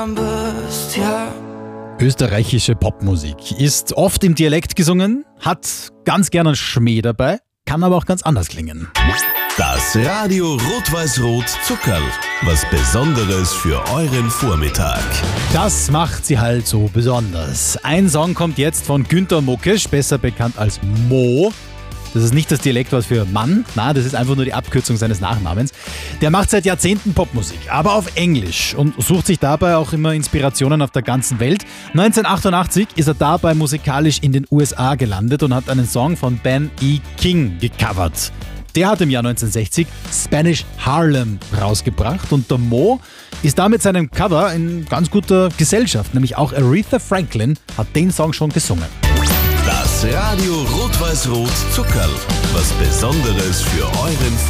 Österreichische Popmusik ist oft im Dialekt gesungen, hat ganz gerne einen Schmäh dabei, kann aber auch ganz anders klingen. Das Radio Rot-Weiß-Rot Zuckerl. Was Besonderes für euren Vormittag. Das macht sie halt so besonders. Ein Song kommt jetzt von Günther Mokesch, besser bekannt als Mo. Das ist nicht das Dialektwort für Mann, na, das ist einfach nur die Abkürzung seines Nachnamens. Der macht seit Jahrzehnten Popmusik, aber auf Englisch und sucht sich dabei auch immer Inspirationen auf der ganzen Welt. 1988 ist er dabei musikalisch in den USA gelandet und hat einen Song von Ben E. King gecovert. Der hat im Jahr 1960 Spanish Harlem rausgebracht und der Mo ist da mit seinem Cover in ganz guter Gesellschaft, nämlich auch Aretha Franklin hat den Song schon gesungen. Das Radio Rot-Weiß-Rot Zuckerl. Was Besonderes für euren